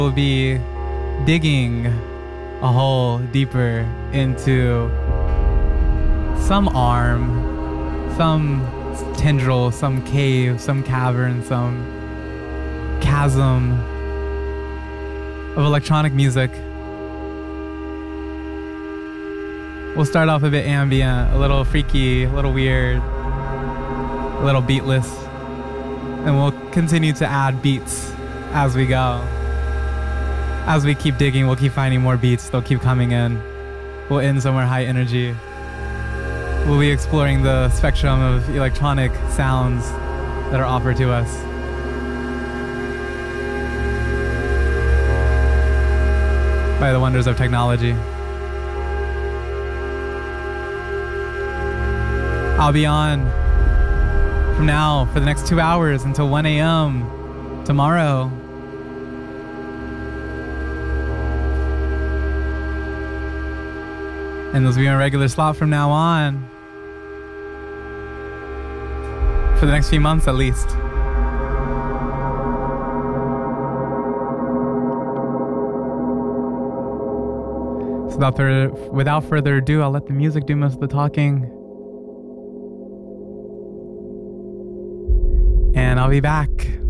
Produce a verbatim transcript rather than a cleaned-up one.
We'll be digging a hole deeper into some arm, some tendril, some cave, some cavern, some chasm of electronic music. We'll start off a bit ambient, a little freaky, a little weird, a little beatless, and we'll continue to add beats as we go. As we keep digging, we'll keep finding more beats. They'll keep coming in. We'll end somewhere high energy. We'll be exploring the spectrum of electronic sounds that are offered to us. By the wonders of technology. I'll be on from now for the next two hours until one A M tomorrow. And those will be on a regular slot from now on. For the next few months at least. So without further, without further ado, I'll let the music do most of the talking. And I'll be back.